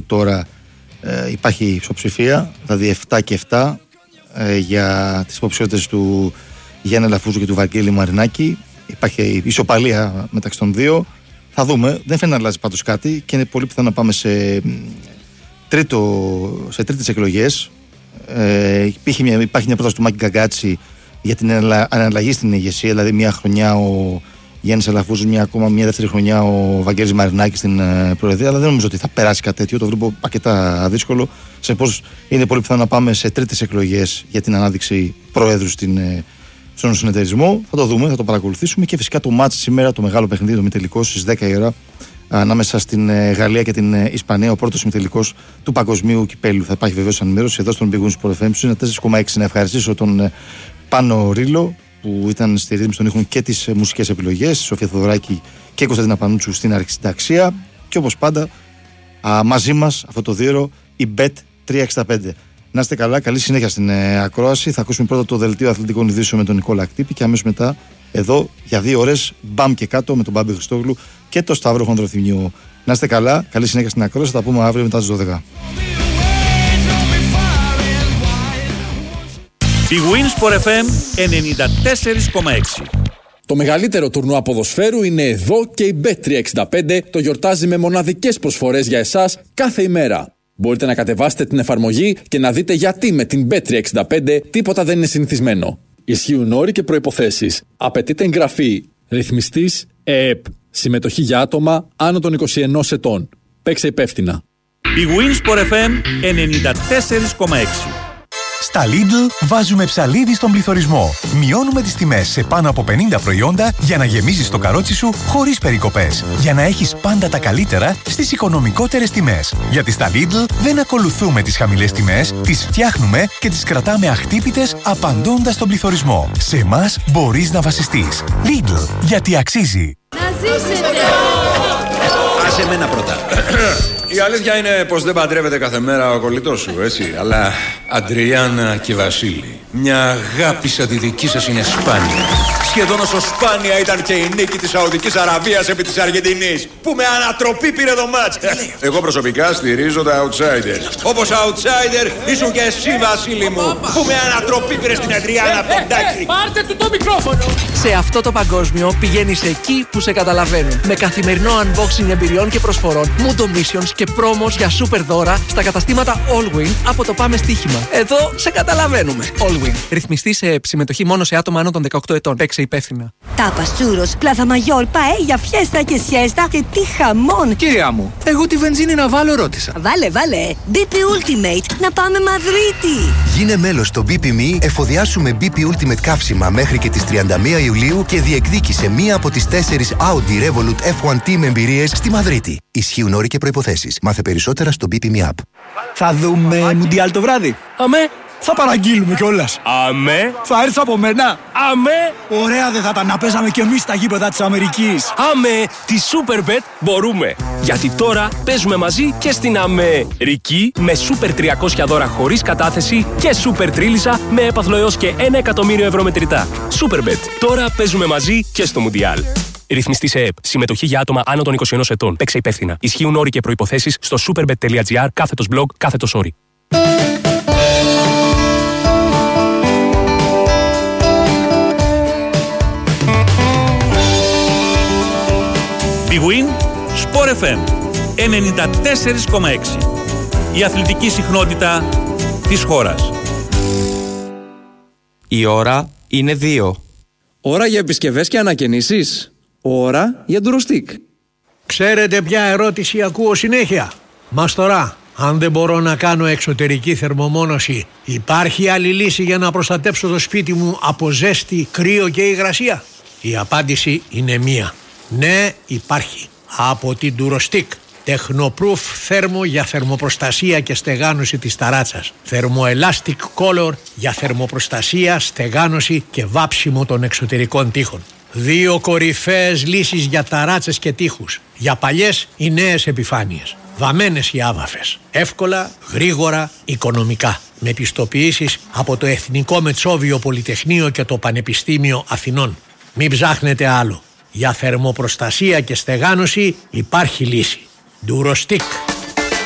τώρα υπάρχει ισοψηφία, δηλαδή 7 και 7 για τις υποψηφιότητες του Γιάννη Αλαφούζου και του Βαγγέλη Μαρινάκη. Υπάρχει ισοπαλία μεταξύ των δύο. Θα δούμε. Δεν φαίνεται να αλλάζει πάντως κάτι και είναι πολύ πιθανό να πάμε σε τρίτες εκλογές. Υπάρχει μια πρόταση του Μάκη Γκαγκάτση για την αναλλαγή στην ηγεσία, δηλαδή μια χρονιά ο Γιάννης Αλαφούζος, μια δεύτερη χρονιά ο Βαγγέλης Μαρινάκης στην Προεδρία, αλλά δεν νομίζω ότι θα περάσει κάτι τέτοιο. Το βλέπω αρκετά δύσκολο. Συνεπώς είναι πολύ πιθανό να πάμε σε τρίτες εκλογές για την ανάδειξη προέδρου στον συνεταιρισμό. Θα το δούμε, θα το παρακολουθήσουμε και φυσικά το μάτς σήμερα, το μεγάλο παιχνίδι, το ημιτελικός στις 10 η ώρα ανάμεσα στην Γαλλία και την Ισπανία, ο πρώτος ημιτελικός του παγκοσμίου κυπέλου. Θα υπάρχει βεβαίως ενημέρωση εδώ στον Big Win Sport FM. Είναι 4,6. Να ευχαριστήσω τον Πάνο Ρίλο που ήταν στη ρύθμιση των ήχων και τις μουσικές επιλογές, Σοφία Θοδωράκη και Κωνσταντίνα Πανούτσου στην αρχισυνταξία. Και όπως πάντα, μαζί μας αυτό το δίωρο η Bet365. Να είστε καλά, καλή συνέχεια στην ακρόαση. Θα ακούσουμε πρώτα το δελτίο αθλητικών ειδήσεων με τον Νικόλα Ακτύπη και αμέσως μετά εδώ για 2 ώρες μπαμ και κάτω με τον Μπάμπη Χριστόγλου και το Σταύρο Χονδροθυμιού. Να είστε καλά, καλή συνέχεια στην ακρόαση. Θα πούμε αύριο μετά τις 12. Η Win Sport FM 94,6. Το μεγαλύτερο τουρνουά ποδοσφαίρου είναι εδώ και η Bet365 το γιορτάζει με μοναδικές προσφορές για εσάς κάθε ημέρα. Μπορείτε να κατεβάσετε την εφαρμογή και να δείτε γιατί με την Bet365 τίποτα δεν είναι συνηθισμένο. Ισχύουν όροι και προϋποθέσεις. Απαιτείται εγγραφή. Ρυθμιστής ΕΕΠ. Συμμετοχή για άτομα άνω των 21 ετών. Παίξε υπεύθυνα. Η Win Sport FM 94,6. Στα Lidl βάζουμε ψαλίδι στον πληθωρισμό. Μειώνουμε τις τιμές σε πάνω από 50 προϊόντα για να γεμίζεις το καρότσι σου χωρίς περικοπές. Για να έχεις πάντα τα καλύτερα στις οικονομικότερες τιμές. Γιατί στα Lidl δεν ακολουθούμε τις χαμηλές τιμές, τις φτιάχνουμε και τις κρατάμε αχτύπητες απαντώντας στον πληθωρισμό. Σε εμάς μπορείς να βασιστείς. Lidl, γιατί αξίζει. Να ζήσετε! Άσε εμένα πρώτα. Η αλήθεια είναι πως δεν παντρεύεται κάθε μέρα ο κολλητός σου, έτσι. Αλλά Αντριάννα και Βασίλη, μια αγάπη σαν τη δική σας είναι σπάνια. Σχεδόν όσο σπάνια ήταν και η νίκη της Σαουδικής Αραβίας επί της Αργεντινής, που με ανατροπή πήρε το μάτς. Εγώ προσωπικά στηρίζω τα outsiders. Όπως outsider ήσουν και εσύ, Βασίλη μου, που με ανατροπή πήρε στην Αντριάννα από τον Τάκη. Πάρτε του το μικρόφωνο! Σε αυτό το παγκόσμιο πηγαίνεις εκεί που σε καταλαβαίνουν. Με καθημερινό unboxing εμπειριών και προσφορών, Mundo Missions και πρόμος για super δώρα στα καταστήματα Allwin από το Πάμε Στοίχημα. Εδώ σε καταλαβαίνουμε. Allwin. Ρυθμιστή σε συμμετοχή μόνο σε άτομα άνω των 18 ετών. Παίξε υπεύθυνα. Τάπας, τσούρος, πλάθα μαγιόρ, παέλια, φιέστα και σιέστα και τι χαμόν. Κυρία μου, εγώ τη βενζίνη να βάλω ρώτησα. Βάλε. BP Ultimate, να πάμε Μαδρίτη. Γίνε μέλος στο BP.me, εφοδιάσουμε BP Ultimate καύσιμα μέχρι και τις 31 Ιουλίου και διεκδίκησε μία από τις 4 Audi Revolut F1 Team εμπειρίες στη Μαδρίτη. Ισχύουν όροι και προϋποθέσεις. Μάθε περισσότερα στο BP.me app. Θα δούμε Μουντιάλ το βράδυ. Αμέ. Θα παραγγείλουμε κιόλας. Αμέ. Θα έρθει από μένα. Αμέ. Ωραία δεν θα ήταν να παίζαμε κι εμείς στα γήπεδα της Αμερικής. Αμέ. Τη Superbet μπορούμε. Γιατί τώρα παίζουμε μαζί και στην Αμερική με Super 300 δώρα χωρίς κατάθεση και Super Τρίλισσα με έπαθλο έως και 1 εκατομμύριο ευρώ μετρητά. Superbet. Τώρα παίζουμε μαζί και στο Μουντιάλ. Ρυθμιστή σε ΕΕΠ. Συμμετοχή για άτομα άνω των 21 ετών. Παίξε υπεύθυνα. Ισχύουν όροι και προϋποθέσεις στο superbet.gr/blog/όροι. Big Win Sport FM 94,6. Η αθλητική συχνότητα της χώρας. Η ώρα είναι 2. Ώρα για επισκευές και ανακαινήσεις. Ώρα για ντουροστικ. Ξέρετε ποια ερώτηση ακούω συνέχεια? Μαστορά, αν δεν μπορώ να κάνω εξωτερική θερμομόνωση, υπάρχει άλλη λύση για να προστατέψω το σπίτι μου από ζέστη, κρύο και υγρασία? Η απάντηση είναι μία. Ναι, υπάρχει. Από την Durostick. Tecnoproof θέρμο για θερμοπροστασία και στεγάνωση της ταράτσας. Thermoelastic Color για θερμοπροστασία, στεγάνωση και βάψιμο των εξωτερικών τοίχων. 2 κορυφαίες λύσεις για ταράτσες και τοίχους. Για παλιές ή νέες επιφάνειες. Βαμμένες ή άβαφες. Εύκολα, γρήγορα, οικονομικά. Με πιστοποιήσεις από το Εθνικό Μετσόβιο Πολυτεχνείο και το Πανεπιστήμιο Αθηνών. Μην ψάχνετε άλλο. Για θερμοπροστασία και στεγάνωση υπάρχει λύση. Durostick.